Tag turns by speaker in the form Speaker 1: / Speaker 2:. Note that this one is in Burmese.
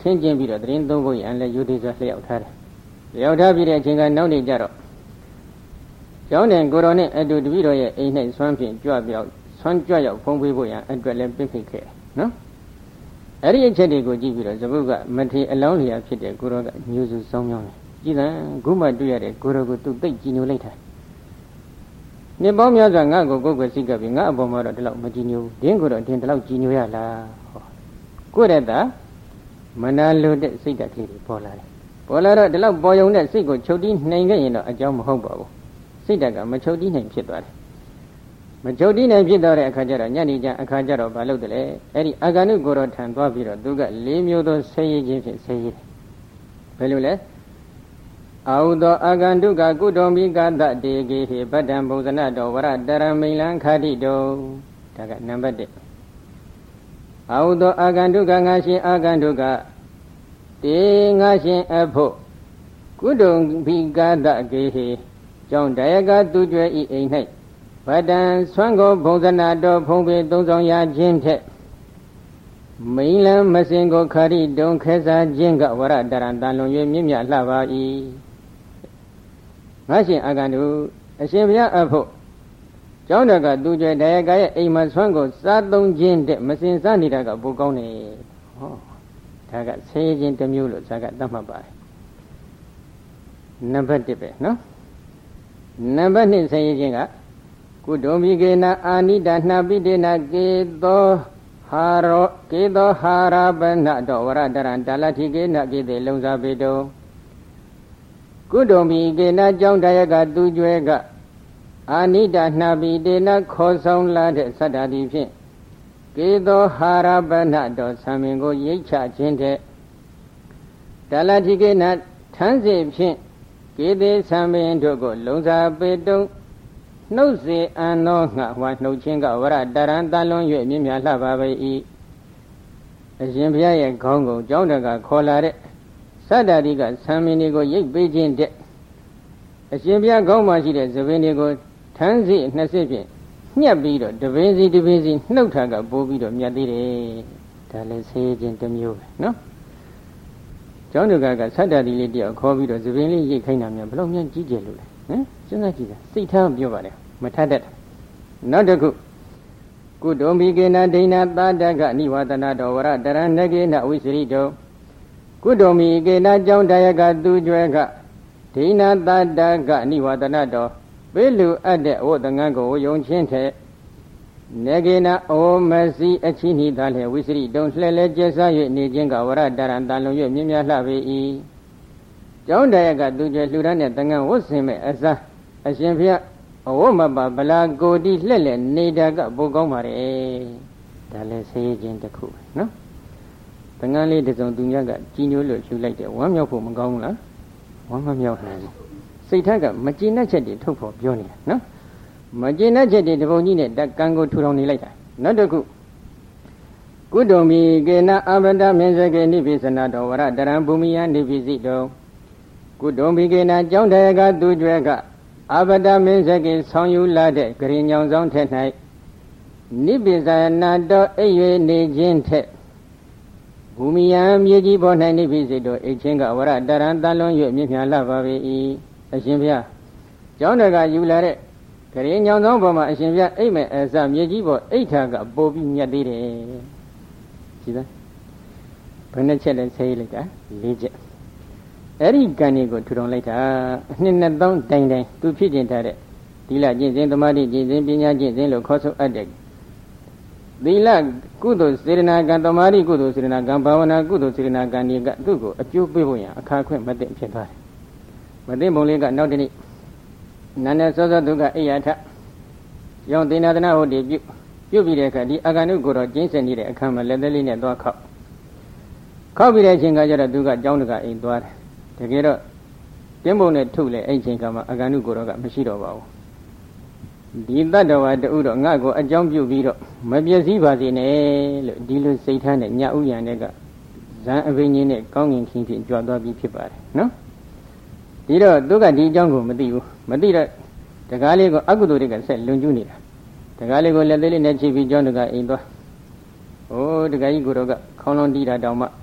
Speaker 1: ခင်းကျင်းပြီးတော့သတင်းသုံးဖို့ရန်လည်းယူသေးစွာလျှောက်ထားတယ်လျှောက်ထားပြီးတဲ့အချိန်ကနောက်နေကြတော့ကျောင်းတဲ့ကိုတော်နဲ့အတူတပည့်တော်ရဲ့အိမ်၌ဆွမ်းဖြင့်ကြွရောက်ဖုံးပေးဖို့ရန်အတွက်လည်းပြစ်ဖိတ်ခဲ့နော်အဲ့ဒီအချက်တွေကိုကြည့်ပြီးတော့ဇဗုကမထေအလောင်းလျာဖြစ်တဲ့ကိုတော်ကညူစုစောင်းမြောင်းတယ်ကြည်သံခုမှတွေ့ရတဲ့ကိုတော်ကိုသူသိကြည်ညိုလိုက်တာနှစ်ပေါင်းများစွာငါ့ကိုကိုယ်ကိုစိတ်ကပ်ပြီးငါအပေါ်မှာတော့ဒီလောက်မကြည်ညိုဘူးဒင်းကိုတော့ဒင်းဒီလောက်ကြည်ညိုရလားဟောကိုယ့်ရဲ့တာမနာလိုတဲ့စိတ်ဓာတ်ကလေးတွေပေါ်လာတယ်ပေါ်လာတော့ဒီလောက်ပေါ်ယုံတဲ့စိတ်ကိုချုပ်တီးနိုင်ခဲ့ရင်တော့အကြောင်းမဟုတ်ပါဘူးစိတ်ဓာတ်ကမချုပ်တီးနိုင်ဖြစ်သွားတယ်မချုပ်တီးနိုင်ဖြစ်သွားတဲ့အခါကျတော့ညနေကျအခါကျတော့ဘာလုပ်တယ်လဲအဲ့ဒီအာဂန္တုကိုယ်တော်ထံသွားပြီးတော့သူက၄မျိုးသောဆဲရည်ခြင်းဖြင့်ဆဲရည်တယ်ဘယ်လိုလဲအာဟုသောအာဂန္တုကကုတောမိကတတေကေဟိဗတ္တံဘုဇနတောဝရတရမိလံခာတိတောဒါကနံပါတ်1အာဟုသောအာဂန္တုကငါရှင်အာဂန္တုကတေငါရှင်အဖို့ကုတုံဘိကတကေဟိကြောင့်တရားကသူကျွဲဤအိမ်၌ဗတ္တံဆွမ်းကိုဘုံဇနာတော်ဖုံးပေသုံးဆောင်ရခြင်းဖြင့်မိန်လံမစင်ကိုခရိတုံခဲစားခြင်းကဝရတရံတန်လွန်၍မြင့်မြတ်လှပါ၏ငါရှင်အာဂန္တုအရှင်ဘုရားအဖို့ကျောင်းတော်ကသူကျွဲတရားကရဲ့အိမ်မှာဆွမ်းကိုစားသုံးခြင်းတဲ့မစင်စားနေတာကပိုကောင်းတယ်ဟောဒါကဆဲခြင်းတစ်မျိုးလို့ဇာကသတ်မှတ်ပါတယ်နံပါတ်1ပဲနော်နံပါတ်2ဆဲခြင်းကကုတုံဘိကေနအာနိဒနာပိတေနကေသောဟာရောကေသောဟာရပနတောဝရတရံတာလတိကေနကေတေလုံစားပေတောကုတုံဘိကေနကြောင့်တရားကသူကျွဲကအာနိဒနာပိတေနခေါ်ဆောင်လာတဲ့သတ္တတိဖြင့်ကေသောဟာရပနတောသံမင်ကိုရိတ်ချခြင်းတဲ့တာလတိကေနထန်းစေဖြင့်ကေတေသံမင်တို့ကိုလုံစားပေတုံနှုတ်စေအံသောငှဝါနှုတ်ခြင်းကဝရတရံတလွန်၍မြင့်မြတ်လှပါပေ၏အရှင်ဘုရားရဲ့ခေါင်းကိုကျောင်းတော်ကခေါ်လာတဲ့သတ္တတိကသံမင်တွေကိုရိတ်ပေးခြင်းတဲ့အရှင်ဘုရားခေါင်းမှာရှိတဲ့သပင်တွေကိုထန်းစီ20ဖြင့်ညှက်ပြီးတော့တပင်းစီနှုတ်ထားကပိုးပြီးတော့မြတ်သေးတယ်ဒါလည်းဆေးခြင်းတစ်မျိုးပဲနော်ကျောင်းတော်ကသတ္တတိလေးတယောက်ခေါ်ပြီးတော့သပင်လေးရိတ်ခိုင်းတာများဘယ်လောက်များကြီးကျယ်လို့လဲဟမ်စဉ်းစားကြည့်တာစိတ်ထားပြောပါလေမထတတ်နောက်တစ်ခုကုတုံဘိကေနဒိဏသာတကနိဝသနာတော်ဝရတရဏကေနဝိစရိတောကုတုံဘိကေနကြောင့်တရားကသူကျွဲကဒိဏသာတကနိဝသနာတော်ပေလူအပ်တဲ့အဝတ်တငန်းကိုယုံချင်းတဲ့နေကေနဩမစီအချီနိသာလေဝိစရိတုံလှဲ့လဲကျဆ၍နေခြင်းကဝရတရံတန်လုံ၍မြင့်မြတ်လှပေ၏ကျောင်းတရားကသူကျွဲလှူဒန်းတဲ့တငန်းဝတ်ဆင်မဲ့အစားအရှင်ဘုရားအဝတ်မပါဗလာကိုတိလှက်လက်နေတာကပိုကောင်းပါတယ်ဒါလည်းဆေးခြင်းတစ်ခုပဲနော်တငန်းလေးတစ်စုံသူများကကြီးညိုလို့လှူလိုက်တယ်ဝမ်းမြောက်ဖို့မကောင်းဘူးလားဝမ်းမမြောက်နိုင်ဘူးစိတ်ထက်ကမကျေနပ်ချက်တွေထုတ်ဖို့ပြောနေတာနော်မကျေနပ်ချက်တွေတပုံကြီးနဲ့တကံကိုထူထောင်နေလိုက်တာနောက်တစ်ခုကုတုံဘိကေနအဘဒမင်းစကေနိပိစနာတော်ဝရတရံဘူမိယနိပိစိတောကုတုံဘိကေနကြောင့်တရားကသူကျွဲကအဘဒမင်းစကေဆောင်းယူလာတဲ့ဂရင်ညောင်ဆောင်ထက်၌နိပိစနာတော်အိပ်၍နေခြင်းထက်ဘူမိယမြေကြီးပေါ်၌နိပိစိတောအိတ်ချင်းကဝရတရံတလွန်၍မြင့်မြတ်လှပါပေ၏အရှင်ဘုရားကျောင်းတော်ကယူလာတဲ့ဂရင်ညောင်ဆောင်ပေါ်မှာအရှင်ဘုရားအိပ်မဲ့အစမြေကြီးပေါ်အိတ်ထာကပိုပြီးမြတ်သေးတယ်ကြည်လားဘယ်နှချက်လဲဆေးလိုက်တာ၄ချက်အဲ့ဒီကံတွေကိုထူထောင်လိုက်တာအနှစ်2000တိုင်သူဖြစ်ကျင်ထားတဲ့သီလကျင့်စဉ်သမာဓိကျင့်စဉ်ပညာကျင့်စဉ်လို့ခေါ်ဆိုအပ်တဲ့သီလကုသိုလ်စေရနာကံသမာဓိကုသိုလ်စေရနာကံဘာဝနာကုသိုလ်စေရနာကံတွေကသူ့ကိုအကျိုးပေးဖို့ရန်အခါခွင့်မသိဖြစ်သွားတယ်မသိပုံလေးကနောက်တနေ့နန္ဒစောစောသူကအိယာထရောင်သေနာသနာဟုတ်ဒီပြုတ်ပြီးတဲ့အခါဒီအာဂန္တုကိုတော့ကျင်းစင်နေတဲ့အခါမှာလက်သေးလေးနဲ့သွားခောက်ပြီးတဲ့အချိန်ကကျတော့သူကကျောင်းတကအိမ်သွားတယ်တကယ်တော့ပြင်းပုံနဲ့ထုတ်လေအဲ့ချိန်ကမှအာဂန္တုကိုတော့ကမရှိတော့ပါဘူးဒီတတ္တဝါတူတော့ငါ့ကိုအကြောင်းပြုပြီးတော့မပြည့်စည်ပါစေနဲ့လို့ဒီလိုစိတ်ထားနဲ့ညဥ်ရံတဲ့ကဇံအဘိညာဉ်နဲ့ကောင်းငင်ခင်းဖြင့်ကြွသွားပြီးဖြစ်ပါတယ်နော်ဒီတော့သူကဒီအကြောင်းကိုမသိဘူးမသိတော့တကားလေးကိုအကုသိုလ်တွေကဆက်လွန်ကျူးနေတာတကားလေးကိုလက်သေးလေးနဲ့ချိပြီးကျောင်းတကအိမ်သွားဟိုတကားကြီးကိုတော့ကခေါင်းလုံးတီးတာတောင်မှ